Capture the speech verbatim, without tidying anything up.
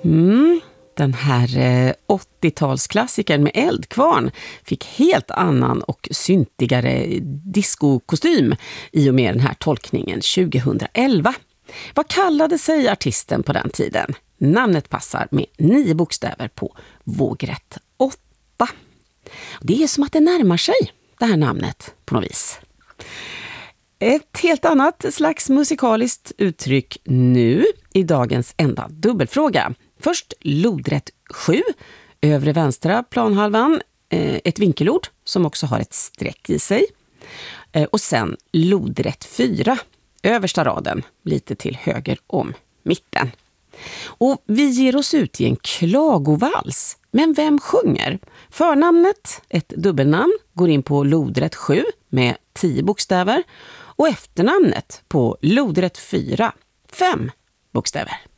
Mm, den här eh, åttiotalsklassikern med Eldkvarn fick helt annan och syntigare discokostym i och med den här tolkningen tjugohundraelva. Vad kallade sig artisten på den tiden? Namnet passar med nio bokstäver på vågrätt åtta. Det är som att det närmar sig, det här namnet, på något vis. Ett helt annat slags musikaliskt uttryck nu i dagens enda dubbelfråga. Först lodrätt sju, övre vänstra planhalvan, ett vinkelord som också har ett streck i sig. Och sen lodrätt fyra, översta raden, lite till höger om mitten. Och vi ger oss ut i en klagovals. Men vem sjunger? Förnamnet, ett dubbelnamn, går in på lodrätt sju med tio bokstäver. Och efternamnet på lodrätt fyra, fem bokstäver.